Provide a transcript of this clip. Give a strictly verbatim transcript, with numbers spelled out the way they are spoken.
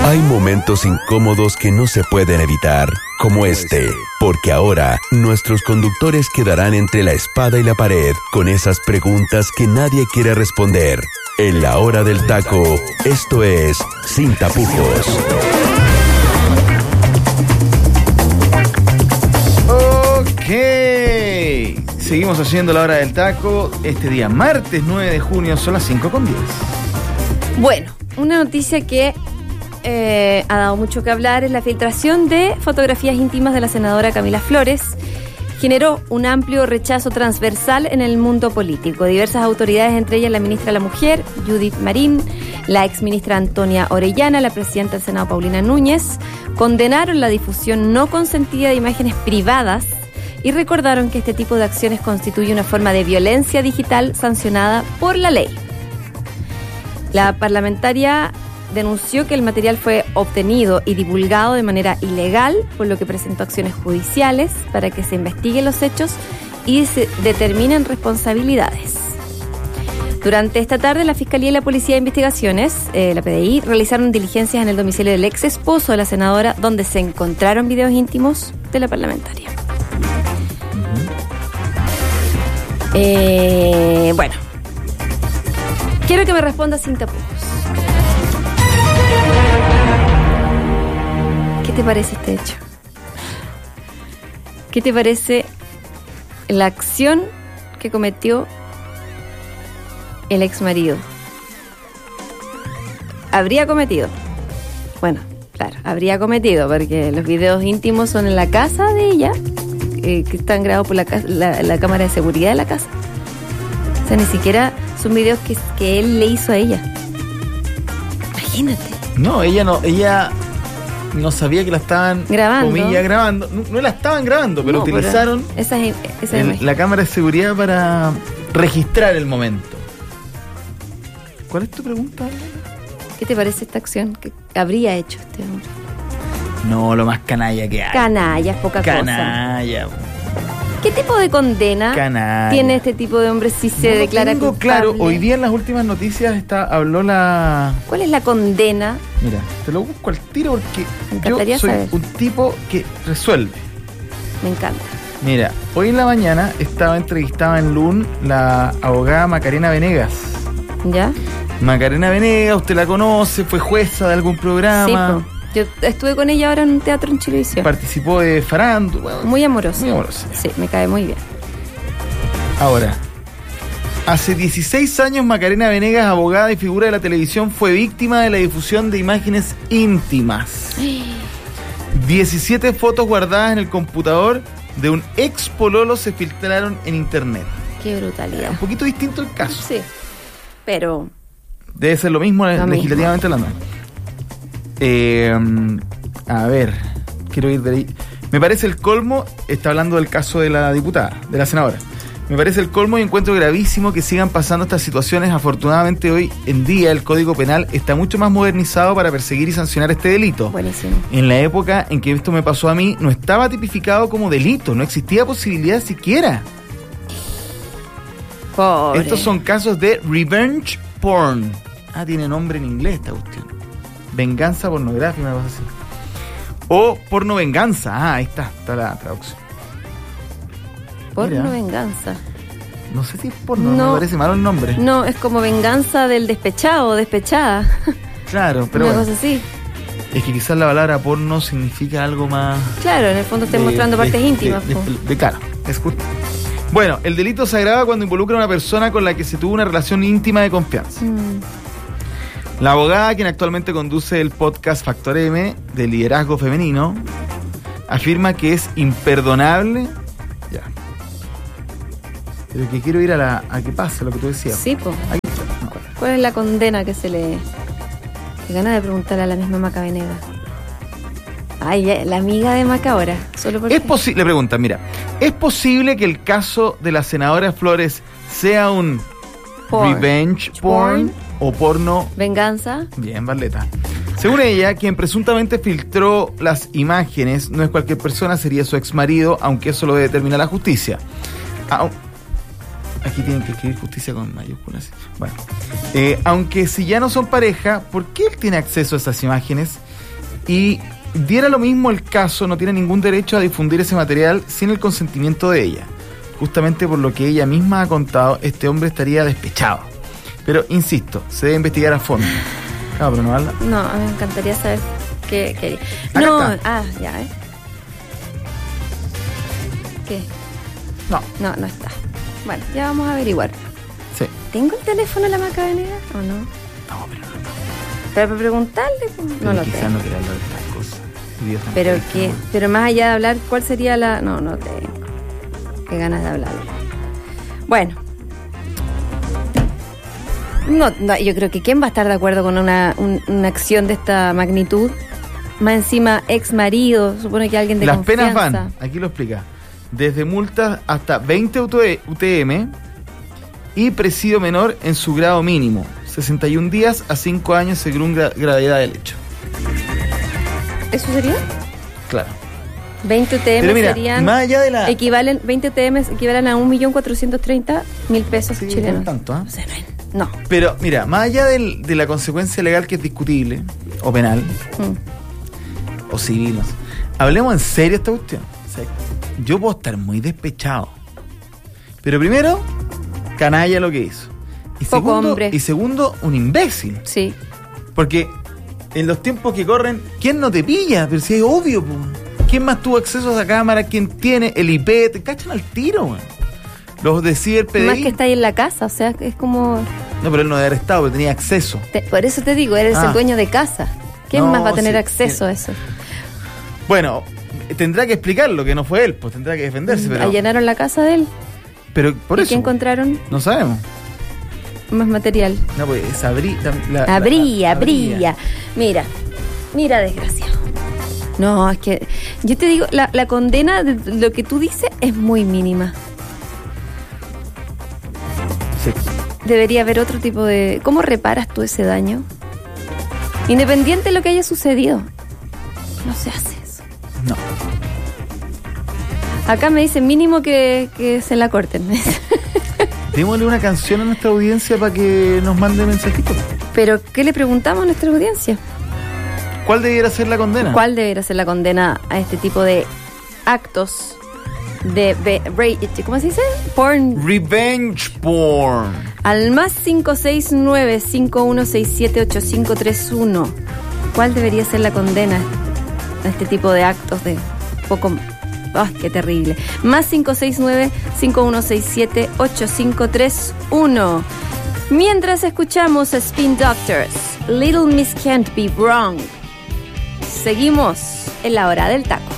Hay momentos incómodos que no se pueden evitar, como este, porque ahora nuestros conductores quedarán entre la espada y la pared con esas preguntas que nadie quiere responder. En la hora del taco, esto es Sin Tapujos. Ok, seguimos haciendo la hora del taco. Este día, martes nueve de junio, son las cinco con diez. Bueno, una noticia que eh, ha dado mucho que hablar es la filtración de fotografías íntimas de la senadora Camila Flores. Generó un amplio rechazo transversal en el mundo político. Diversas autoridades, entre ellas la ministra de la Mujer, Judith Marín, la exministra Antonia Orellana, la presidenta del Senado, Paulina Núñez, condenaron la difusión no consentida de imágenes privadas y recordaron que este tipo de acciones constituye una forma de violencia digital sancionada por la ley. La parlamentaria denunció que el material fue obtenido y divulgado de manera ilegal, por lo que presentó acciones judiciales para que se investiguen los hechos y se determinen responsabilidades. Durante esta tarde, la Fiscalía y la Policía de Investigaciones, eh, la P D I, realizaron diligencias en el domicilio del ex esposo de la senadora, donde se encontraron videos íntimos de la parlamentaria. Eh, bueno, quiero que me responda sin tapujos. ¿Qué te parece este hecho? ¿Qué te parece la acción que cometió el exmarido? ¿Habría cometido? Bueno, claro, habría cometido, porque los videos íntimos son en la casa de ella, eh, que están grabados por la, casa, la, la cámara de seguridad de la casa. O sea, ni siquiera son videos que, que él le hizo a ella. Imagínate. No, ella no, ella no sabía que la estaban grabando. Comillas, grabando. No, no la estaban grabando, pero no, utilizaron pero esa, esa el, la cámara de seguridad para registrar el momento. ¿Cuál es tu pregunta? ¿Qué te parece esta acción que habría hecho este hombre? No, lo más canalla que hay. Canalla, es poca canalla. cosa. ¿Qué tipo de condena canalla tiene este tipo de hombre si se no declara tengo culpable? Claro, hoy día en las últimas noticias está, habló la... ¿Cuál es la condena? Mira, te lo busco al tiro porque Me encantaría yo soy saber. un tipo que resuelve. Me encanta. Mira, hoy en la mañana estaba entrevistada en L U N la abogada Macarena Venegas. ¿Ya? Macarena Venegas, usted la conoce, fue jueza de algún programa. Sí, yo estuve con ella ahora en un teatro en Chilevisión. Participó de farándula. Bueno, muy amorosa. Muy amorosa. Sí, me cae muy bien. Ahora, hace dieciséis años Macarena Venegas, abogada y figura de la televisión, fue víctima de la difusión de imágenes íntimas. diecisiete fotos guardadas en el computador de un ex pololo se filtraron en internet. Qué brutalidad. Un poquito distinto el caso. Sí, pero... Debe ser lo mismo lo legislativamente hablando. Eh, a ver, quiero ir de ahí. Me parece el colmo, está hablando del caso de la diputada, de la senadora. Me parece el colmo y encuentro gravísimo que sigan pasando estas situaciones. Afortunadamente hoy en día el Código Penal está mucho más modernizado para perseguir y sancionar este delito. Buenísimo. En la época en que esto me pasó a mí, no estaba tipificado como delito, no existía posibilidad siquiera. Pobre. Estos son casos de revenge porn. Ah, tiene nombre en inglés esta cuestión. Venganza pornográfica, me vas a decir. O porno venganza. Ah, ahí está, está la traducción. Porno Mira. venganza. No sé si es porno, No. me parece malo el nombre. No, es como venganza del despechado o despechada. Claro, pero una bueno, cosa así. es que quizás la palabra porno significa algo más... Claro, en el fondo estoy de- mostrando de- partes de- íntimas. De, po. de- de cara, es justo. Bueno, el delito se agrava cuando involucra a una persona con la que se tuvo una relación íntima de confianza. Mm. La abogada, quien actualmente conduce el podcast Factor M de liderazgo femenino, afirma que es imperdonable. Ya. Pero que quiero ir a la a que pase lo que tú decías. Sí, pues. Ahí está. No. ¿Cuál es la condena que se le... Qué ganas de preguntarle a la misma Maca Venegas. Ay, ya, la amiga de Maca ahora. Solo porque... Es posible, le pregunta, mira, ¿es posible que el caso de la senadora Flores sea un Porn. revenge porn, Porn. o porno? Venganza. Bien, Barleta. Según ella, quien presuntamente filtró las imágenes no es cualquier persona, sería su exmarido, aunque eso lo determina la justicia. Au- Aquí tienen que escribir justicia con mayúsculas. Bueno, eh, aunque si ya no son pareja, ¿por qué él tiene acceso a esas imágenes? Y diera lo mismo el caso, no tiene ningún derecho a difundir ese material sin el consentimiento de ella. Justamente por lo que ella misma ha contado, este hombre estaría despechado. Pero, insisto, se debe investigar a fondo. Claro, pero no habla. No, a mí me encantaría saber qué quería. Acá No, está. ah, ya, ¿eh? ¿Qué? No. No, no está. Bueno, ya vamos a averiguar. Sí. ¿Tengo el teléfono de la Maca Venegas o no? No, pero no. Pero para preguntarle, pues, no lo Quizás tengo. no quiera hablar de estas cosas. Dios santo. Pero que, pero más allá de hablar, ¿cuál sería la...? No, no tengo. Qué ganas de hablar. Bueno. No, no, yo creo que ¿quién va a estar de acuerdo con una, un- una acción de esta magnitud? Más encima, ex marido, supone que alguien de Las confianza. penas van, aquí lo explica, desde multas hasta veinte U T M y presidio menor en su grado mínimo, sesenta y un días a cinco años según gra- gravedad del hecho. ¿Eso sería? Claro. veinte U T M Pero mira, serían... más allá de la... Equivalen, veinte U T M equivalen a un millón cuatrocientos treinta mil pesos Sí, chilenos. no tanto, ¿ah? O sea, no es- no. Pero mira, más allá del- de la consecuencia legal que es discutible, o penal, Mm. o civil, no sé, hablemos en serio esta cuestión. O sea, yo puedo estar muy despechado. Pero primero, canalla lo que hizo. Y Poco segundo, hombre. y segundo, un imbécil. Sí. Porque en los tiempos que corren, ¿quién no te pilla? Pero si es obvio, po. ¿Quién más tuvo acceso a esa cámara? ¿Quién tiene el I P? Te cachan al tiro, man. Los de Ciber P D I. Más que está ahí en la casa, o sea, es como... No, pero él no debe haber estado, pero tenía acceso. te- por eso te digo, eres Ah. el dueño de casa. ¿Quién No, más va a tener sí, acceso sí. a eso? Bueno, tendrá que explicarlo, que no fue él, pues tendrá que defenderse, pero, Allanaron la casa de él. pero por ¿Y eso qué encontraron? no sabemos. Más material. No, pues esa abrí, la- la- Habría, la- habría. Mira, mira, desgraciado. No, es que yo te digo, la, la condena de lo que tú dices es muy mínima. Sí. Debería haber otro tipo de... ¿Cómo reparas tú ese daño? Independiente de lo que haya sucedido. No se hace eso. No. Acá me dicen mínimo que, que se la corten. Démosle una canción a nuestra audiencia para que nos mande mensajitos. Pero, ¿qué le preguntamos a nuestra audiencia? ¿Cuál debiera ser la condena? ¿Cuál debería ser la condena a este tipo de actos de... be- ra- ¿Cómo se dice? Porn. Revenge porn. Al más cinco seis nueve, cinco uno seis siete, ocho cinco tres uno. ¿Cuál debería ser la condena a este tipo de actos de poco... ¡Ay, qué terrible! Más cinco seis nueve, cinco uno seis siete, ocho cinco tres uno. Mientras escuchamos a Spin Doctors, Little Miss Can't Be Wrong. Seguimos en la hora del taco.